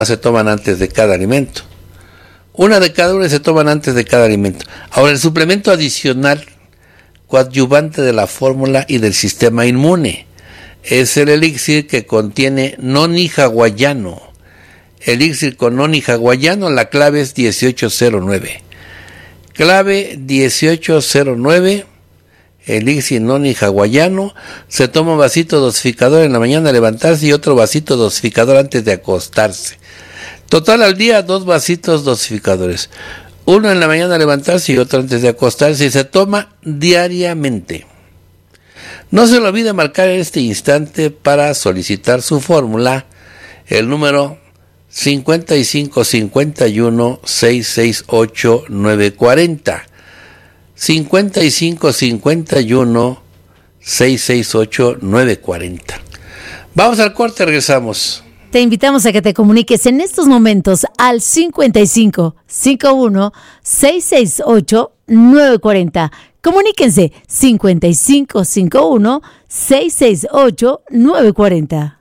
se toman antes de cada alimento. Una de cada una se toman antes de cada alimento. Ahora, el suplemento adicional coadyuvante de la fórmula y del sistema inmune es el elixir que contiene noni hawaiano. Elixir con noni hawaiano, la clave es 1809. Clave 1809, elixir noni hawaiano. Se toma un vasito dosificador en la mañana al levantarse y otro vasito dosificador antes de acostarse. Total al día 2 vasitos dosificadores. Uno en la mañana al levantarse y otro antes de acostarse, y se toma diariamente. No se le olvide marcar en este instante para solicitar su fórmula el número 5551-668-940. 5551-668-940. Vamos al corte, regresamos. Te invitamos a que te comuniques en estos momentos al 55 51 668 940. Comuníquense 55 51 668 940.